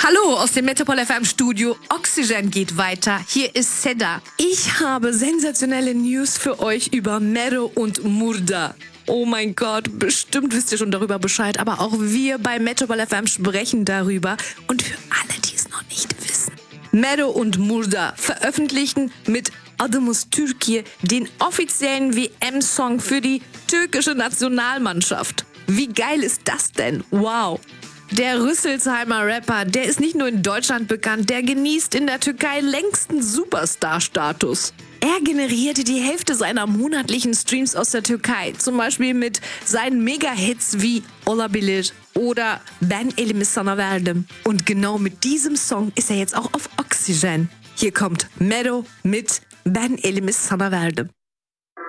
Hallo aus dem Metropol FM Studio. Oxygen geht weiter. Hier ist Seda. Ich habe sensationelle News für euch über Mero und Murda. Oh mein Gott, bestimmt wisst ihr schon darüber Bescheid, aber auch wir bei Metropol FM sprechen darüber. Und für alle, die es noch nicht wissen. Mero und Murda veröffentlichten mit Adımız Türkiye den offiziellen WM-Song für die türkische Nationalmannschaft. Wie geil ist das denn? Wow! Der Rüsselsheimer Rapper, der ist nicht nur in Deutschland bekannt, der genießt in der Türkei längsten Superstar-Status. Er generierte die Hälfte seiner monatlichen Streams aus der Türkei, zum Beispiel mit seinen Mega-Hits wie Olabilir oder Ben Elimi Sana Verdim. Und genau mit diesem Song ist er jetzt auch auf Oxygen. Hier kommt Mero mit Ben Elimi Sana Verdim.